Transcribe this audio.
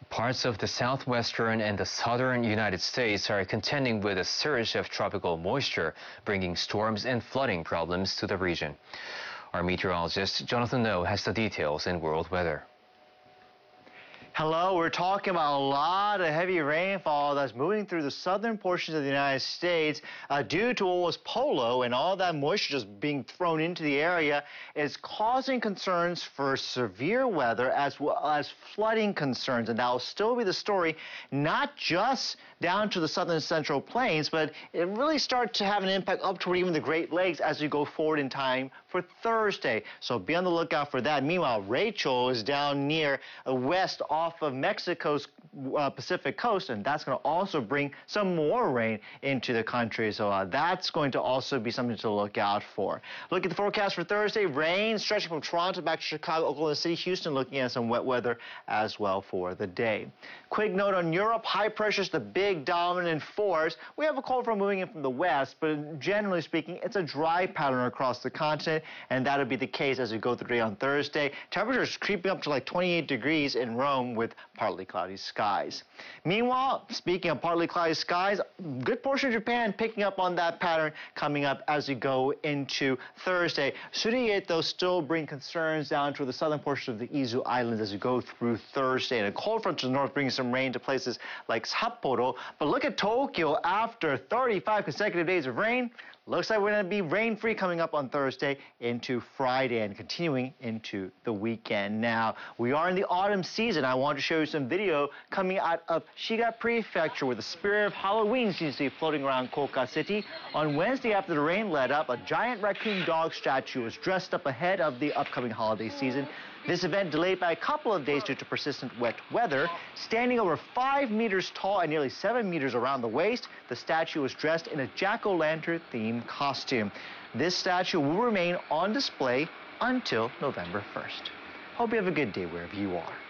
Parts of the southwestern and the southern United States are contending with a surge of tropical moisture, bringing storms and flooding problems to the region. Our meteorologist Jonathan No has the details in world weather. Hello, we're talking about a lot of heavy rainfall that's moving through the southern portions of the United States due to what was polo, and all that moisture just being thrown into the area is causing concerns for severe weather as well as flooding concerns. And that will still be the story, not just down to the southern central plains, but it really starts to have an impact up toward even the Great Lakes as we go forward in time for Thursday. So be on the lookout for that. Meanwhile, Rachel is down near west off of Mexico's Pacific coast, and that's going to also bring some more rain into the country. So that's going to also be something to look out for. Look at the forecast for Thursday. Rain stretching from Toronto back to Chicago, Oklahoma City, Houston, looking at some wet weather as well for the day. Quick note on Europe. High pressure is the big dominant force. We have a cold front moving in from the west, but generally speaking, it's a dry pattern across the continent, and that'll be the case as we go through the day on Thursday. Temperatures creeping up to like 28 degrees in Rome with partly cloudy skies. Meanwhile, speaking of partly cloudy skies, good portion of Japan picking up on that pattern coming up as we go into Thursday. Surigate, though, still bring concerns down to the southern portion of the Izu Islands as we go through Thursday. And a cold front to the north bringing some rain to places like Sapporo. But look at Tokyo after 35 consecutive days of rain. Looks like we're going to be rain-free coming up on Thursday into Friday and continuing into the weekend. Now, we are in the autumn season. I want to show you some video coming out of Shiga Prefecture where the spirit of Halloween seems to be floating around Koka City. On Wednesday, after the rain let up, a giant raccoon dog statue was dressed up ahead of the upcoming holiday season. This event delayed by a couple of days due to persistent wet weather. Standing over 5 meters tall and nearly 7 meters around the waist, the statue was dressed in a jack-o'-lantern themed costume. This statue will remain on display until November 1st. Hope you have a good day wherever you are.